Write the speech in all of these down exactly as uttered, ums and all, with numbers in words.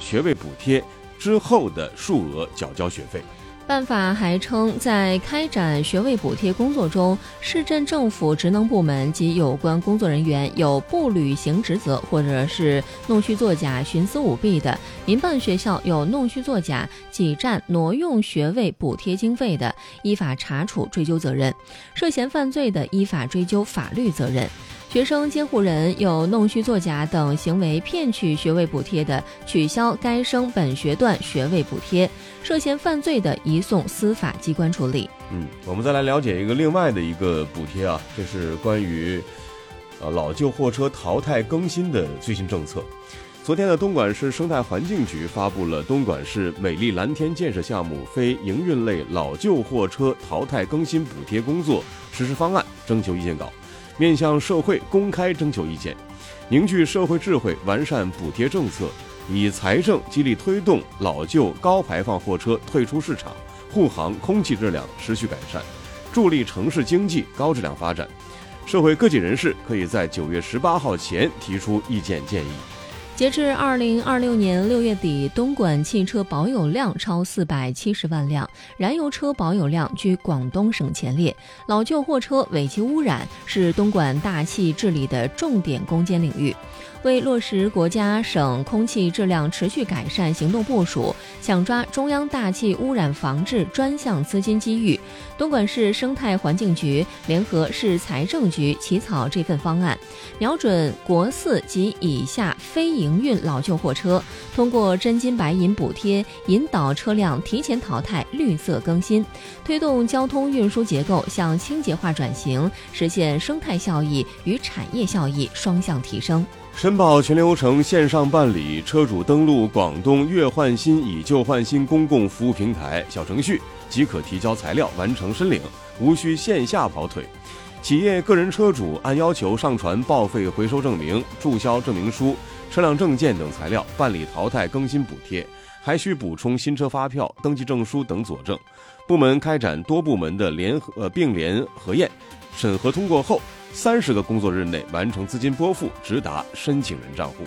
学位补贴之后的数额缴交学费。 办法还称，在开展学位补贴工作中，市镇政府职能部门及有关工作人员有不履行职责或者是弄虚作假、徇私舞弊的，民办学校有弄虚作假、挤占、挪用学位补贴经费的，依法查处追究责任；涉嫌犯罪的，依法追究法律责任。学生监护人有弄虚作假等行为骗取学位补贴的，取消该生本学段学位补贴；涉嫌犯罪的，移送司法机关处理。 嗯，我们再来了解一个另外的一个补贴啊，这是关于呃老旧货车淘汰更新的最新政策。昨天呢，东莞市生态环境局发布了东莞市美丽蓝天建设项目非营运类老旧货车淘汰更新补贴工作实施方案征求意见稿，面向社会公开征求意见，凝聚社会智慧，完善补贴政策，以财政激励推动老旧高排放货车退出市场，护航空气质量持续改善，助力城市经济高质量发展。社会各界人士可以在九月十八号前提出意见建议。 截至二零二六年六月底，东莞汽车保有量超四百七十万辆，燃油车保有量居广东省前列。老旧货车尾气污染是东莞大气治理的重点攻坚领域。为落实国家省空气质量持续改善行动部署，抢抓中央大气污染防治专项资金机遇，东莞市生态环境局联合市财政局起草这份方案，瞄准国四及以下非营运老旧货车，通过真金白银补贴，引导车辆提前淘汰、绿色更新，推动交通运输结构向清洁化转型，实现生态效益与产业效益双向提升。 申报全流程线上办理，车主登录广东粤换新以旧换新公共服务平台小程序即可提交材料完成申领，无需线下跑腿。企业个人车主按要求上传报废回收证明、注销证明书、车辆证件等材料办理淘汰更新补贴，还需补充新车发票、登记证书等佐证。部门开展多部门的联合、呃、并联核验，审核通过后，三十个工作日内完成资金拨付，直达申请人账户。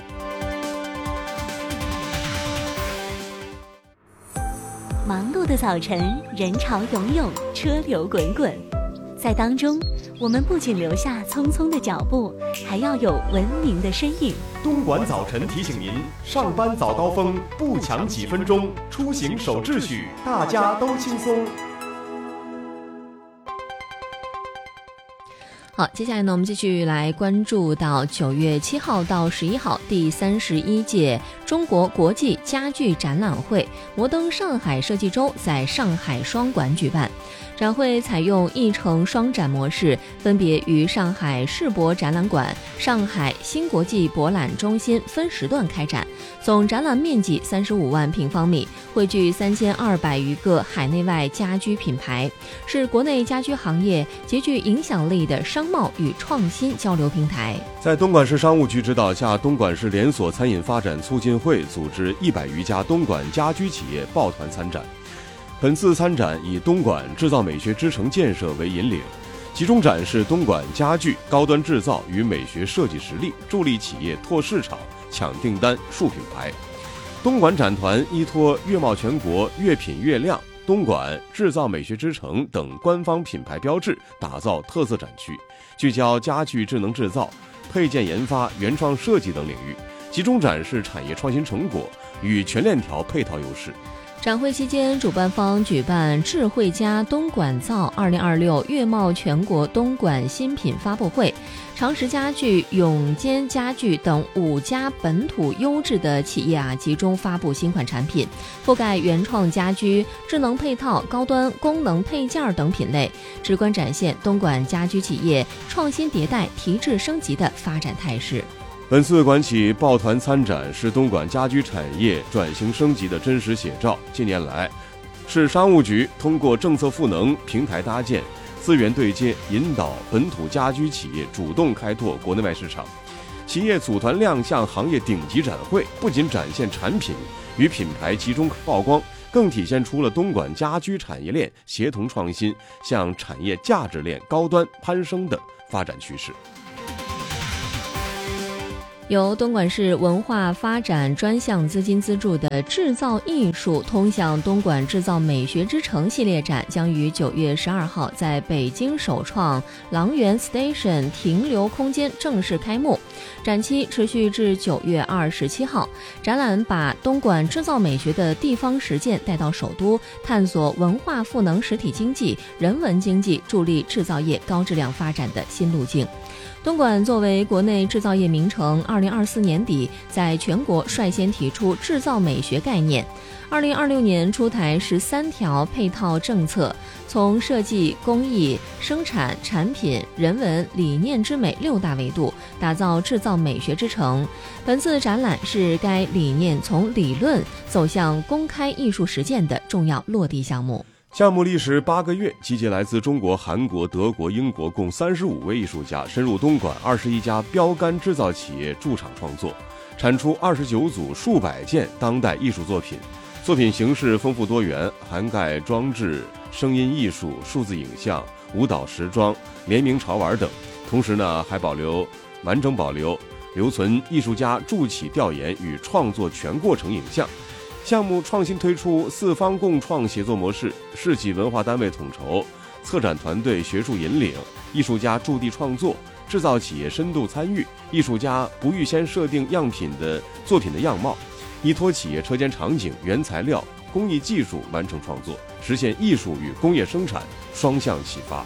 忙碌的早晨，人潮涌涌，车流滚滚，在当中，我们不仅留下匆匆的脚步，还要有文明的身影。 东莞早晨提醒您：上班早高峰，不抢几分钟，出行守秩序，大家都轻松。 好，接下来呢，我们继续来关注到九月七号到十一号第三十一届中国国际家具展览会摩登上海设计周在上海双馆举办。展会采用一城双展模式，分别于上海世博展览馆、上海新国际博览中心分时段开展，总展览面积三十五万平方米，汇聚三千二百余个海内外家居品牌，是国内家居行业极具影响力的商贸与创新交流平台。 在东莞市商务局指导下，东莞市连锁餐饮发展促进会组织一百余家东莞家居企业抱团参展。本次参展以东莞制造美学之城建设为引领，集中展示东莞家具高端制造与美学设计实力，助力企业拓市场、抢订单、树品牌。东莞展团依托粤贸全国、粤品粤亮、东莞制造美学之城等官方品牌标志，打造特色展区，聚焦家具智能制造、配件研发、原创设计等领域，集中展示产业创新成果与全链条配套优势。 展会期间，主办方举办智慧家东莞造二零二六粤贸全国东莞新品发布会，长实家具、永坚家具等五家本土优质的企业啊，集中发布新款产品，覆盖原创家居、智能配套、高端功能配件等品类，直观展现东莞家居企业创新迭代、提质升级的发展态势。 本次馆企抱团参展是东莞家居产业转型升级的真实写照。近年来，市商务局通过政策赋能、平台搭建、资源对接，引导本土家居企业主动开拓国内外市场。企业组团亮相行业顶级展会，不仅展现产品与品牌集中曝光，更体现出了东莞家居产业链协同创新向产业价值链高端攀升的发展趋势。 由东莞市文化发展专项资金资助的制造艺术通向东莞制造美学之城系列展将于九月十二号在北京首创郎园 Station 停留空间正式开幕，展期持续至九月二十七号。展览把东莞制造美学的地方实践带到首都，探索文化赋能实体经济、人文经济，助力制造业高质量发展的新路径。东莞作为国内制造业名城，二零二四年底在全国率先提出制造美学概念。二零二六年出台十三条配套政策，从设计、工艺、生产、产品、人文、理念之美六大维度，打造制造美学之城。本次展览是该理念从理论走向公开艺术实践的重要落地项目。 项目历时八个月，集结来自中国、韩国、德国、英国共三十五位艺术家，深入东莞二十一家标杆制造企业驻场创作，产出二十九组数百件当代艺术作品。作品形式丰富多元，涵盖装置、声音艺术、数字影像、舞蹈时装、联名潮玩等。同时呢，还保留完整保留留存艺术家筑企调研与创作全过程影像。项目创新推出四方共创协作模式，市级文化单位统筹，策展团队学术引领，艺术家驻地创作，制造企业深度参与，艺术家不预先设定样品的作品的样貌，依托企业车间场景、原材料、工艺技术完成创作，实现艺术与工业生产双向启发。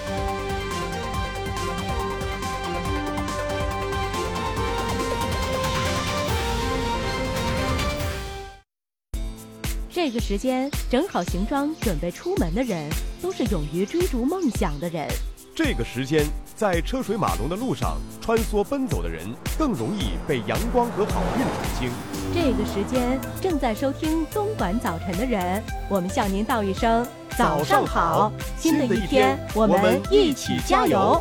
这个时间整好行装准备出门的人，都是勇于追逐梦想的人。 这个时间在车水马龙的路上穿梭奔走的人，更容易被阳光和好运宠幸。 这个时间正在收听东莞早晨的人，我们向您道一声早上好，新的一天我们一起加油。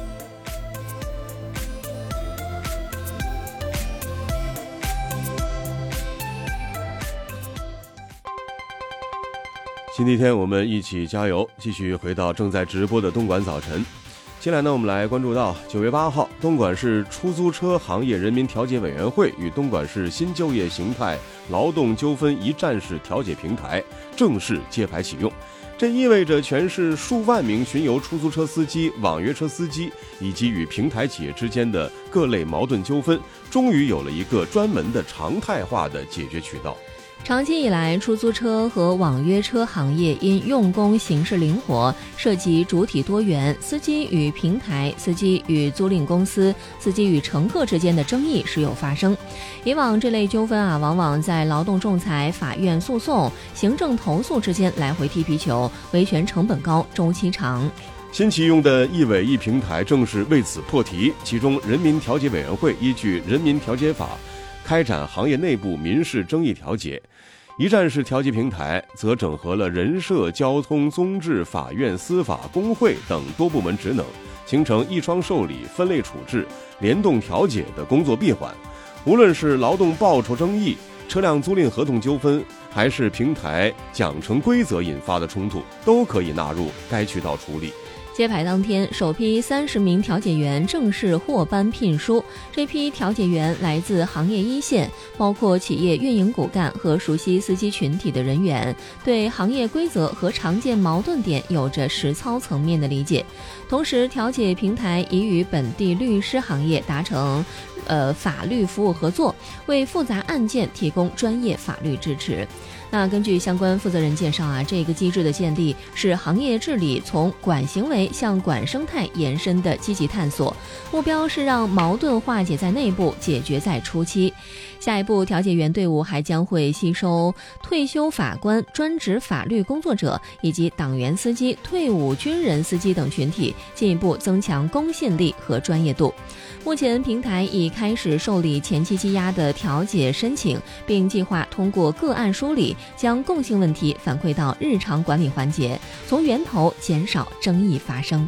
新的一天我们一起加油，继续回到正在直播的东莞早晨。接下来呢，我们来关注到九月八号，东莞市出租车行业人民调解委员会与东莞市新就业形态劳动纠纷一站式调解平台正式揭牌启用。这意味着全市数万名巡游出租车司机、网约车司机以及与平台企业之间的各类矛盾纠纷，终于有了一个专门的常态化的解决渠道。 长期以来，出租车和网约车行业因用工形式灵活、涉及主体多元、司机与平台、司机与租赁公司、司机与乘客之间的争议时有发生。以往这类纠纷啊，往往在劳动仲裁、法院诉讼、行政投诉之间来回踢皮球，维权成本高，周期长。 新启用的一委一平台正是为此破题，其中人民调解委员会依据《人民调解法》开展行业内部民事争议调解。一站式调解平台则整合了人社、交通、综治、法院、司法、工会等多部门职能，形成一窗受理、分类处置、联动调解的工作闭环。无论是劳动报酬争议、车辆租赁合同纠纷，还是平台奖惩规则引发的冲突，都可以纳入该渠道处理。 揭牌当天，首批三十名调解员正式获颁聘书。这批调解员来自行业一线，包括企业运营骨干和熟悉司机群体的人员，对行业规则和常见矛盾点有着实操层面的理解。同时，调解平台已与本地律师行业达成呃法律服务合作，为复杂案件提供专业法律支持。那根据相关负责人介绍啊，这个机制的建立是行业治理从管行为向管生态延伸的积极探索，目标是让矛盾化解在内部，解决在初期。下一步，调解员队伍还将会吸收退休法官、专职法律工作者以及党员司机、退伍军人司机等群体，进一步增强公信力和专业度。目前平台已开始受理前期积压的调解申请，并计划通过个案梳理，将共性问题反馈到日常管理环节，从源头减少争议发生。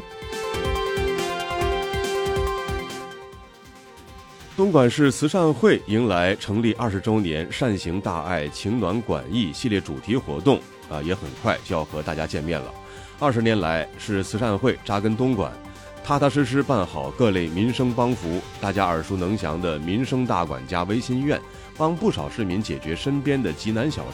东莞市慈善会迎来成立二十周年善行大爱情暖管益系列主题活动啊，也很快就要和大家见面了。二十年来，是慈善会扎根东莞， 踏踏实实办好各类民生帮扶。大家耳熟能详的民生大管家维新院，帮不少市民解决身边的急难小